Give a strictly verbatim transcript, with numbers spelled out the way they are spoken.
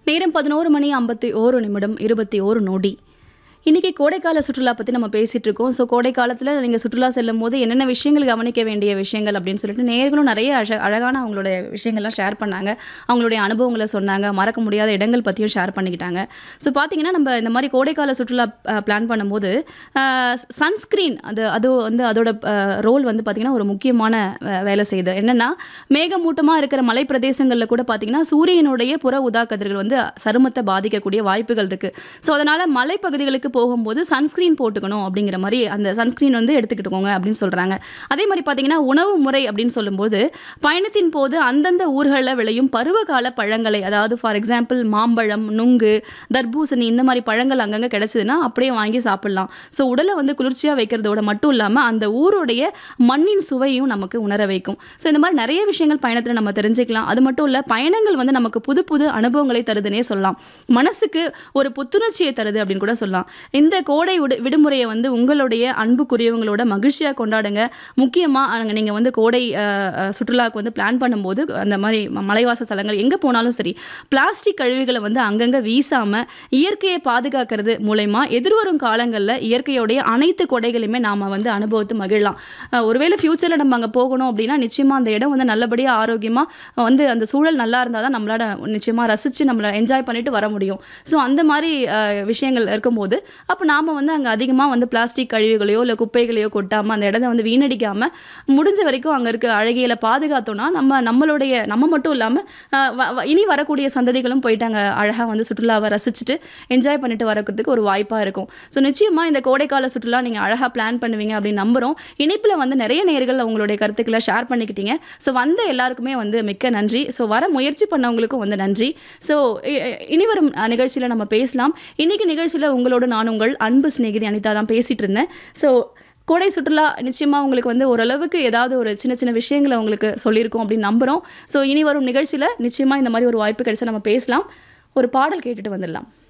நேரம் பதினொரு மணி ஐம்பத்தி ஒன்று நிமிடம் இருபத்தி ஒன்று நொடி. இன்றைக்கி கோடைக்கால சுற்றுலா பற்றி நம்ம பேசிகிட்டு இருக்கோம். ஸோ கோடை காலத்தில் நீங்கள் சுற்றுலா செல்லும் போது என்னென்ன விஷயங்கள் கவனிக்க வேண்டிய விஷயங்கள் அப்படின்னு சொல்லிட்டு நேயர்களும் நிறைய அழ அழகான அவங்களுடைய விஷயங்கள்லாம் ஷேர் பண்ணாங்க. அவங்களுடைய அனுபவங்களை சொன்னாங்க. மறக்க முடியாத இடங்கள் பற்றியும் ஷேர் பண்ணிக்கிட்டாங்க. ஸோ பார்த்தீங்கன்னா நம்ம இந்த மாதிரி கோடைக்கால சுற்றுலா பிளான் பண்ணும்போது சன்ஸ்க்ரீன் அது அது வந்து அதோட ரோல் வந்து பார்த்திங்கன்னா ஒரு முக்கியமான வேலை செய்யுது. என்னென்னா மேகமூட்டமாக இருக்கிற மலை பிரதேசங்களில் கூட பார்த்திங்கன்னா சூரியனுடைய புற ஊதா கதிர்கள் வந்து சருமத்தை பாதிக்கக்கூடிய வாய்ப்புகள் இருக்குது. ஸோ அதனால் மலைப்பகுதிகளுக்கு போகும்போது சன்ஸ்கிரீன் போட்டுக்கணும் அப்படிங்கிற மாதிரி அந்த சன்ஸ்கிரீன் வந்து எடுத்துக்கிட்டுக்கோங்க அப்படின்னு சொல்கிறாங்க. அதே மாதிரி பார்த்தீங்கன்னா உணவு முறை அப்படின்னு சொல்லும்போது பயணத்தின் போது அந்தந்த ஊர்களில் விளையும் பருவகால பழங்களை, அதாவது ஃபார் எக்ஸாம்பிள் மாம்பழம், நுங்கு, தர்பூசணி இந்த மாதிரி பழங்கள் அங்கங்கே கிடச்சிதுன்னா அப்படியே வாங்கி சாப்பிட்லாம். ஸோ உடலை வந்து குளிர்ச்சியாக வைக்கிறதோட மட்டும் இல்லாமல் அந்த ஊருடைய மண்ணின் சுவையும் நமக்கு உணர வைக்கும். ஸோ இந்த மாதிரி நிறைய விஷயங்கள் பயணத்தில் நம்ம தெரிஞ்சுக்கலாம். அது மட்டும் இல்லை, பயணங்கள் வந்து நமக்கு புது புது அனுபவங்களை தருதுன்னே சொல்லலாம். மனசுக்கு ஒரு புத்துணர்ச்சியை தருது அப்படின்னு கூட சொல்லலாம். இந்த கோடை விடு விடுமுறையை வந்து உங்களுடைய அன்புக்குரியவங்களோட மகிழ்ச்சியாக கொண்டாடுங்க. முக்கியமாக அங்கே நீங்கள் வந்து கோடை சுற்றுலாவுக்கு வந்து பிளான் பண்ணும்போது அந்த மாதிரி மலைவாச ஸ்தலங்கள் எங்கே போனாலும் சரி, பிளாஸ்டிக் கழிவுகளை வந்து அங்கங்கே வீசாமல் இயற்கையை பாதுகாக்கிறது மூலயமா எதிர்வரும் காலங்களில் இயற்கையோடைய அனைத்து கொடைகளையுமே நாம் வந்து அனுபவித்து மகிழலாம். ஒருவேளை ஃப்யூச்சரில் நம்ம அங்கே போகணும் அப்படின்னா நிச்சயமாக அந்த இடம் வந்து நல்லபடியாக ஆரோக்கியமாக வந்து அந்த சூழல் நல்லா இருந்தால் தான் நம்மளால நிச்சயமாக ரசித்து நம்மளை என்ஜாய் பண்ணிட்டு வர முடியும். ஸோ அந்த மாதிரி விஷயங்கள் இருக்கும்போது அப்போ நாம் வந்து அங்கே அதிகமாக வந்து பிளாஸ்டிக் கழிவுகளையோ இல்லை குப்பைகளையோ கொட்டாமல் அந்த இடத்த வந்து வீணடிக்காமல் முடிஞ்ச வரைக்கும் அங்கே இருக்க அழகியலை பாதுகாத்தோன்னா நம்ம நம்மளுடைய நம்ம மட்டும் இல்லாமல் இனி வரக்கூடிய சந்ததிகளும் போயிட்டு அங்கே அழகாக வந்து சுற்றுலாவை ரசிச்சுட்டு என்ஜாய் பண்ணிட்டு வரக்கிறதுக்கு ஒரு வாய்ப்பாக இருக்கும். ஸோ நிச்சயமாக இந்த கோடைக்கால சுற்றுலா நீங்கள் அழகாக பிளான் பண்ணுவீங்க அப்படின்னு நம்புகிறோம். இணைப்பில் வந்து நிறைய நேயர்கள் அவங்களுடைய கருத்துக்களை ஷேர் பண்ணிக்கிட்டீங்க. ஸோ வந்த எல்லாருக்குமே வந்து மிக்க நன்றி. ஸோ வர முயற்சி பண்ணவங்களுக்கும் வந்து நன்றி. ஸோ இனி வரும் நிகழ்ச்சியில் நம்ம பேசலாம். இன்றைக்கி நிகழ்ச்சியில் உங்களோட நான் உங்கள் அன்பு சிநேகிதி அனிதா தான் பேசிகிட்டு இருந்தேன். ஸோ கோடை சுற்றுலா நிச்சயமாக உங்களுக்கு வந்து ஓரளவுக்கு ஏதாவது ஒரு சின்ன சின்ன விஷயங்களை உங்களுக்கு சொல்லியிருக்கோம் அப்படின்னு நம்புகிறோம். ஸோ இனி வரும் நிகழ்ச்சியில் நிச்சயமாக இந்த மாதிரி ஒரு வாய்ப்பு கிடைச்சா நம்ம பேசலாம். ஒரு பாடல் கேட்டுட்டு வந்துடலாம்.